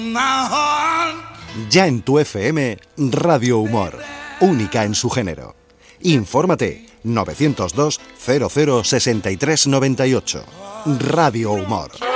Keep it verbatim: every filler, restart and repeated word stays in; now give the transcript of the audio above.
Ya en tu F M, Radio Humor, única en su género. Infórmate novecientos dos, cero cero, sesenta y tres noventa y ocho. Radio Humor.